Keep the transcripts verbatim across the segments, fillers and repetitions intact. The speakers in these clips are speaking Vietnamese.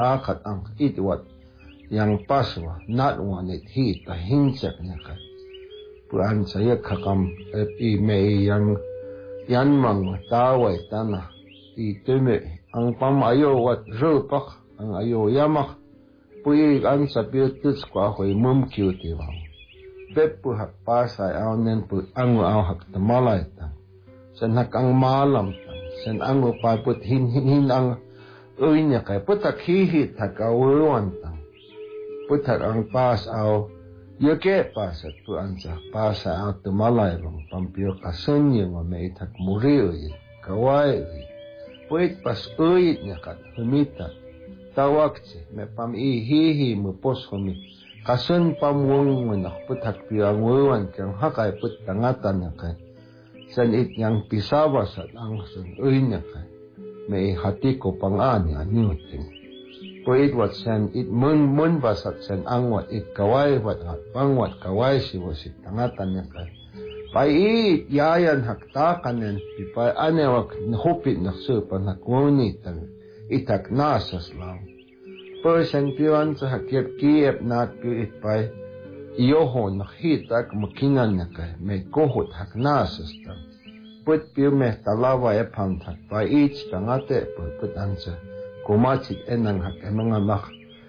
akat ang itwat yang paswa not one it he ta hinchak nyaka puan saya kakam i me yang yan mang tawai tanah i teme ang pam ayo wat rupak ang ayo yamak pui an sapir tuts kwa hoi mum kiu ti wang bep pu hak pasai au nen pu angu au hak tamalai tang sen hak ang malam tang sen angu pa put hin hin hin ang uinya kai putak hi hi tak au wan tang putak ang pas au yake pasat pu ansa pasai au tamalai wang pampio kasen yang me tak muri ui kawai ui puit pas ui nyakat humita tawakce me pam i hi hi mu pos humi kasun pam wong menak putak piang wan kyang hakai put tangatan nakai san it yang pisawasat ang sun ui nakai me hati ko pangani anyuting puit wat san it mun mun basat san ang wat it kawai wat at pang wat kawai si wasit tangatan nakai pai it yayan hakta kanen pipai anewak hopit naksupan hakuni tang itak nasas lang person piwan sa hakip kiep nat pi it pai iyoho nakhitak makinan nakay may kohot hak nasas tang put piu me talawa e pang tak pai it tangate put ansa kumachit enang hak mga mak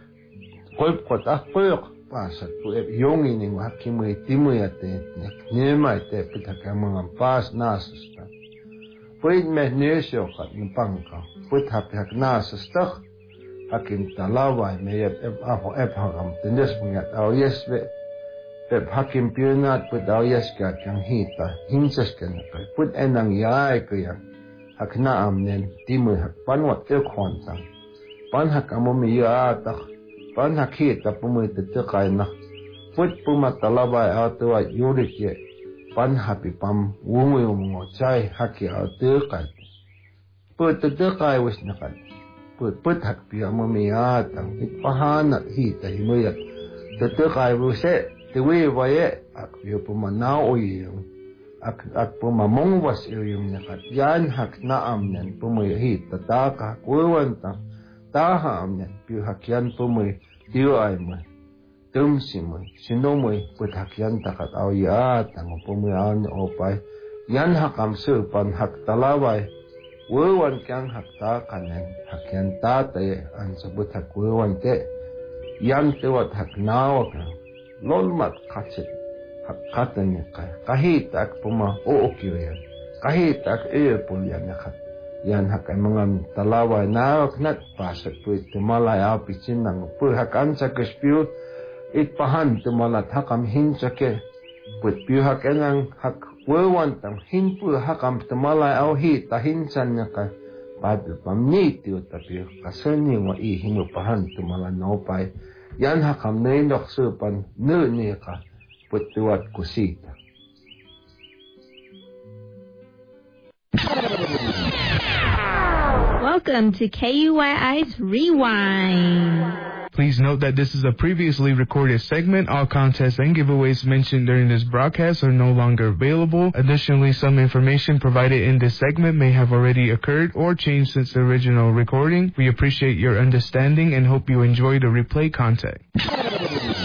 kolp kot ah puyok pasat pu e yongi ning hakimui timui ate nema ite put hak mga pas nasas tang put me nesyo kat npangka put hak hak nasas tak hakim talawa me ep ep aho ep hakam tindes pungat au yes be ep hakim piunat put au yes ka kyang hita hinsas kan kai put enang yai kaya hakna amnen timu hak panwat te khon sang pan hak amomi ya tak pan hak hita pumui te te kai na put puma talawa au te wa yuri ke pan hapi pam wungui umungo chai haki au te kai put te te kai wis na kai put put hak pi amamiya tang ipahana hi ta himuyat te te kai bu se te we waye ak yo pumana oy ak ak pumamong was yung nakat yan hak na amnen pumuy hi ta ta ka kuwan ta ta ha amnen pi hakyan pumuy tiu ay mo tum si mo sino mo put hakyan ta kat aw ya tang pumuy an opay yan hakam su pan hak talaway wewan kyang hakta kanen hakyan tate an sabut hak wewan te yan te wat hak nawa ka lolmat katsit hak katan niya kaya kahit ak puma uukyo yan kahit ak iyo po yan nakat yan hak ay mga talaway nawak nat pasak po itumalay apicin ng po hak ansa kaspiyo itpahan tumalat hakam hinsake put piyo hak enang hak wewan tang hinpu hakam tamalay au hi tahinsan niya ka papi pamniti o tapi kasani wa i hinupahan tumala naupay yan hakam na indok supan nu niya ka putuat kusita. Welcome to K U Y I's Rewind. Please note that this is a previously recorded segment. All contests and giveaways mentioned during this broadcast are no longer available. Additionally, some information provided in this segment may have already occurred or changed since the original recording. We appreciate your understanding and hope you enjoy the replay content.